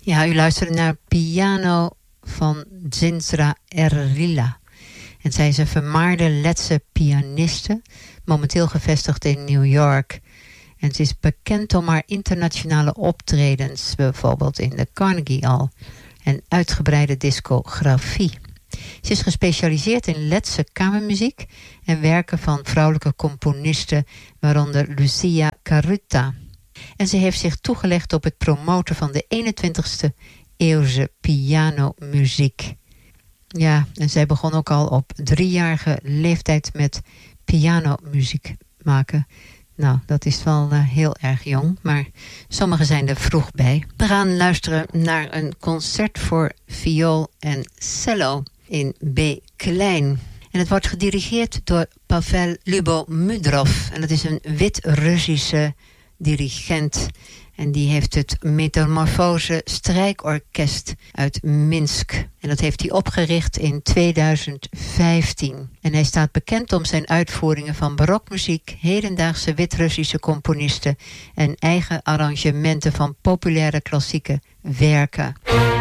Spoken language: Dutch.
Ja, u luisterde naar Piano van Zinsra Erlila. En zij is een vermaarde Letse pianiste, momenteel gevestigd in New York. En ze is bekend om haar internationale optredens, bijvoorbeeld in de Carnegie Hall, en uitgebreide discografie. Ze is gespecialiseerd in Letse kamermuziek en werken van vrouwelijke componisten, waaronder Lucia Caruta. En ze heeft zich toegelegd op het promoten van de 21ste eeuwse pianomuziek. Ja, en zij begon ook al op 3-jarige leeftijd met pianomuziek maken. Nou, dat is wel heel erg jong, maar sommigen zijn er vroeg bij. We gaan luisteren naar een concert voor viool en cello in B klein. En het wordt gedirigeerd door Pavel Lubomudrov. En dat is een Wit-Russische dirigent. En die heeft het Metamorfose Strijkorkest uit Minsk. En dat heeft hij opgericht in 2015. En hij staat bekend om zijn uitvoeringen van barokmuziek, hedendaagse Wit-Russische componisten en eigen arrangementen van populaire klassieke werken.